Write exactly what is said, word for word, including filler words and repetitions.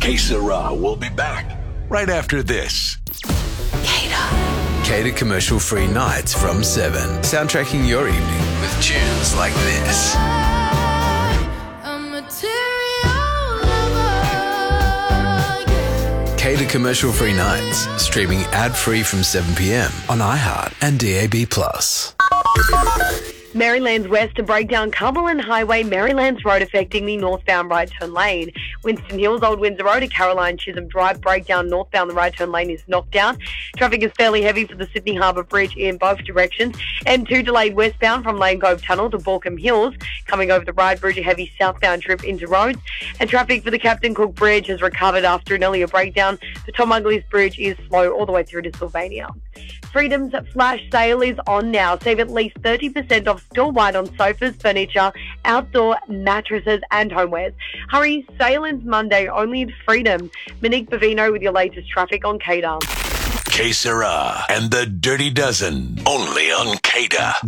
Que Sera will be back right after this. Cater. Cater commercial-free nights from seven. Soundtracking your evening with tunes like this. Cater commercial-free nights. Streaming ad-free from seven p.m. on iHeart and D A B plus. Maryland's west to breakdown Cumberland Highway, Maryland's Road affecting the northbound right turn lane. Winston Hills, Old Windsor Road to Caroline Chisholm Drive, breakdown northbound, the right turn lane is knocked down. Traffic is fairly heavy for the Sydney Harbour Bridge in both directions. M two delayed westbound from Lane Cove Tunnel to Borkham Hills. Coming over the Ryde Bridge, a heavy southbound trip into Rhodes. And traffic for the Captain Cook Bridge has recovered after an earlier breakdown. The Tom Uglies Bridge is slow all the way through to Sylvania. Freedom's flash sale is on now. Save at least thirty percent off store-wide on sofas, furniture, outdoor mattresses and homewares. Hurry, sale ends Monday only at Freedom. Monique Bavino with your latest traffic on Cater. Que Sera and the Dirty Dozen, only on Cater.